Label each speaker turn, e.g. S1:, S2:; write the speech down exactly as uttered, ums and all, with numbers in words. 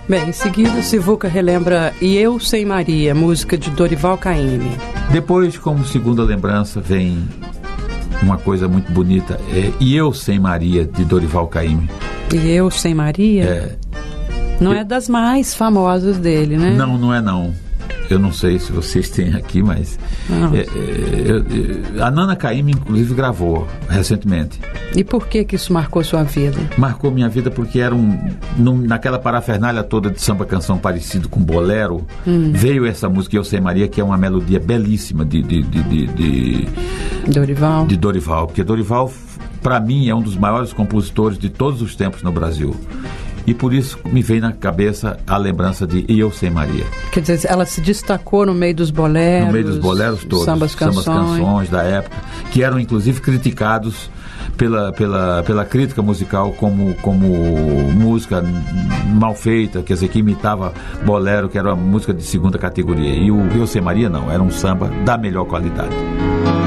S1: Bem, em seguida, Sivuca relembra E Eu Sem Maria, música de Dorival Caymmi.
S2: Depois, como segunda lembrança, vem uma coisa muito bonita, é E Eu Sem Maria, de Dorival Caymmi.
S1: E Eu Sem Maria?
S2: É.
S1: Não
S2: eu...
S1: é das mais famosas dele, né?
S2: Não, não é não. Eu não sei se vocês têm aqui, mas... É, é, é, a Nana Caymmi, inclusive, gravou recentemente.
S1: E por que que isso marcou sua vida?
S2: Marcou minha vida porque era um... Num, naquela parafernália toda de samba-canção parecido com bolero, hum. veio essa música, Eu Sem Maria, que é uma melodia belíssima de... de, de, de, de
S1: Dorival.
S2: De Dorival. Porque Dorival, para mim, é um dos maiores compositores de todos os tempos no Brasil. E por isso me veio na cabeça a lembrança de E Eu Sem Maria.
S1: Quer dizer, ela se destacou no meio dos boleros.
S2: No meio dos boleros todos.
S1: Sambas canções.
S2: Sambas canções da época, que eram inclusive criticados pela, pela, pela crítica musical como, como música mal feita, quer dizer, que imitava bolero, que era uma música de segunda categoria. E o Eu Sem Maria não, era um samba da melhor qualidade.